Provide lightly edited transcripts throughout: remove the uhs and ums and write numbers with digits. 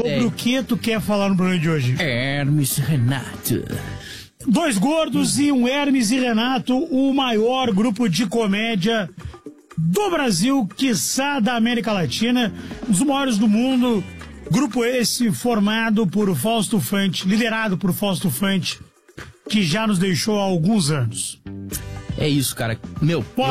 Sobre o que tu quer falar no programa de hoje? Hermes e Renato. Dois gordos e um Hermes e Renato, o maior grupo de comédia do Brasil, quiçá da América Latina, um dos maiores do mundo. Grupo esse formado por Fausto Fante, liderado por Fausto Fante, que já nos deixou há alguns anos. É isso, cara. Meu. Pô,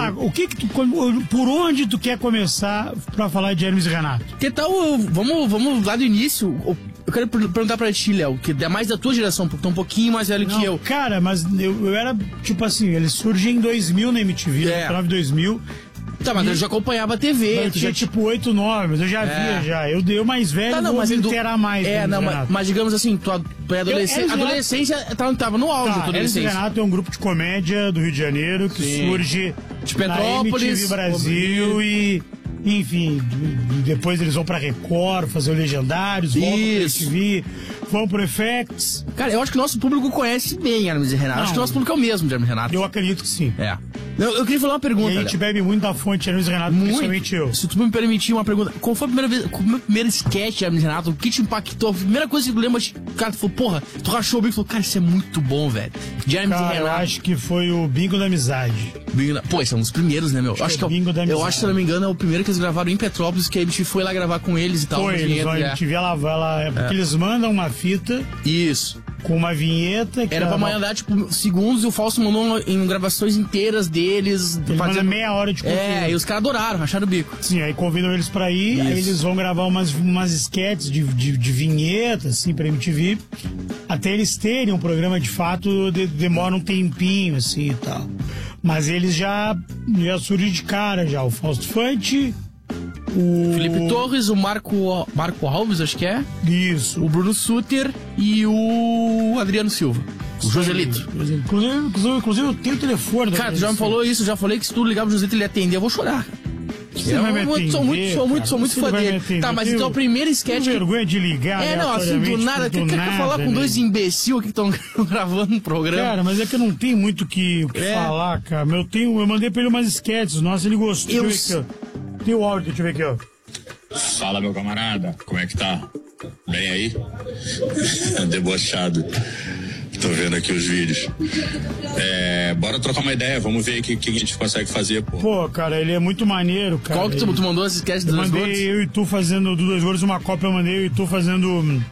por onde tu quer começar pra falar de Hermes e Renato? Que tal? Vamos lá do início. Eu quero perguntar pra ti, Léo, que é mais da tua geração, porque tu é um pouquinho mais velho que eu. Cara, mas eu era, tipo assim, ele surge em 2000 na MTV, 2000. Tá, mas eu já acompanhava a TV. Eu tinha tipo 8, 9, mas eu já via já. Eu dei o mais velho, vou me inteirar mais. Mas digamos assim, tua adolescência tava no auge da tua adolescência. Hermes e Renato é um grupo de comédia do Rio de Janeiro que surge de Petrópolis, na MTV Brasil e... Enfim, depois eles vão pra Record, fazer o Legendários, voltam pra MTV, vão pro FX. Cara, eu acho que o nosso público conhece bem Hermes e Renato. Acho que o nosso público é o mesmo de Hermes e Renato. Eu acredito que sim. É. Eu queria falar uma pergunta. E a gente bebe muito da fonte Hermes e Renato, principalmente eu. Se tu me permitir uma pergunta, qual foi a meu primeiro sketch de Hermes e Renato? O que te impactou? A primeira coisa que tu lembra, cara, tu falou, porra, tu rachou o bico e falou, cara, isso é muito bom, velho. De Hermes e Renato. Eu acho que foi o Bingo da Amizade. Pô, esse é um dos primeiros, né, meu? Acho que eu acho, se não me engano, é o primeiro que eles gravaram em Petrópolis, que a gente foi lá gravar com eles e tal. Foi, a gente via lá, porque eles mandam uma fita. Isso. Com uma vinheta que era pra mandar, tipo, segundos, e o Fausto mandou em gravações inteiras deles. Ele manda meia hora de conteúdo. E os caras adoraram, racharam o bico. Sim, aí convidam eles pra ir, aí eles vão gravar umas sketches de vinheta, assim, pra MTV. Até eles terem um programa de fato, demora um tempinho, assim, e tal. Mas eles já surgem de cara, já. O Fausto Fante... O Felipe Torres, o Marco Alves, acho que é. Isso. O Bruno Sutter e o Adriano Silva. O Joselito. Inclusive eu tenho o telefone. Cara, tu já me falou isso, já falei que se tu ligar pro Joselito ele atender, eu vou chorar. Sou muito fã dele. Tá, mas então o primeiro sketch. Tenho vergonha de ligar. Assim, do nada. Quer falar com dois imbecil aqui que estão gravando um programa? Cara, mas é que eu não tenho muito o que falar, cara. Eu mandei pra ele umas sketches. Nossa, ele gostou. Tem o áudio, deixa eu ver aqui, ó. Fala, meu camarada, como é que tá? Bem aí? Debochado. Tô vendo aqui os vídeos. Bora trocar uma ideia, vamos ver o que a gente consegue fazer, pô. Pô, cara, ele é muito maneiro, cara. Qual que tu mandou as sketches dos Dois Gordos? Eu mandei eu e tu fazendo do Dois Gordos, uma cópia eu mandei eu e tu fazendo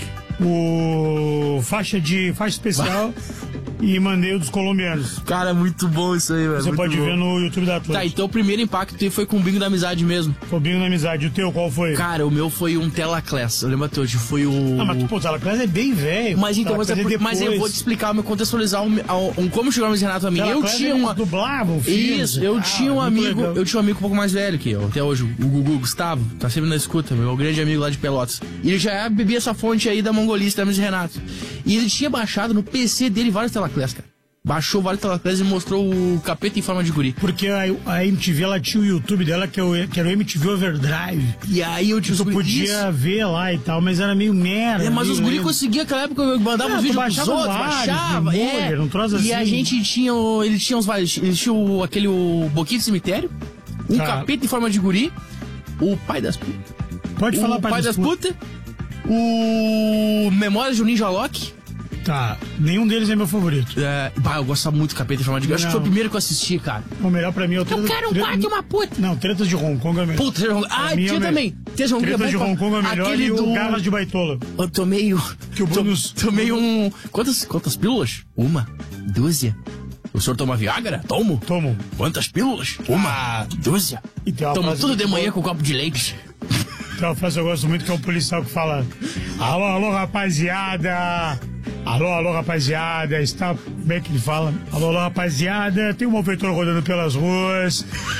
o faixa especial. E mandei o dos colombianos. Cara, é muito bom isso aí, velho. Você pode ver no YouTube da Atlântica. Tá, então o primeiro impacto foi com o Bingo da Amizade mesmo. Foi o Bingo da Amizade. E o teu, qual foi? Cara, o meu foi um Telaclass. Eu lembro até hoje, foi o... Ah, mas pô, o Telaclass é bem velho. Mas então, mas eu vou te explicar, me contextualizar como chegou o Hermes e Renato a mim. Eu tinha uma... dublavam filmes. Isso, eu tinha um amigo um pouco mais velho que eu, até hoje, o Gugu Gustavo, tá sempre na escuta, meu grande amigo lá de Pelotas. E ele já bebia essa fonte aí da mongolista Hermes e Renato. E ele tinha baixado no PC dele vários Telaclass, cara. Baixou vários Telaclass e mostrou o Capeta em Forma de Guri. Porque a MTV, ela tinha o YouTube dela, que era o MTV Overdrive. E aí eu tu podia ver lá e tal, mas era meio merda. Mas os guri conseguiam, naquela época eu mandava os vídeos pros outros, baixava. Não trouxe assim. E a gente tinha, ele tinha aquele Boquinha de Cemitério, Capeta em Forma de Guri, o Pai das Putas. Pode falar, Pai das Putas. O Memórias de um Ninja Loki. Tá, nenhum deles é meu favorito. Eu gosto muito do Capeta em Forma de Guri. Acho que foi o primeiro que eu assisti, cara. O melhor pra mim é o Eu quero um quarto e uma puta. Não, Tretas de Hong Kong é melhor. Puta, Tretas de Hong Kong. Tinha também. Tretas de Hong Kong é melhor e o Garras de Baitola. Eu tomei que o Bruno... Tomei Quantas pílulas? 1, 2. O senhor toma Viagra? Tomo. Quantas pílulas? 1, 2. Tomo tudo de manhã com um copo de leite. Tem uma frase que eu gosto muito, que é um policial que fala: alô, rapaziada. Alô, rapaziada. Como é que ele fala? Alô, rapaziada. Tem um malfeitor rodando pelas ruas.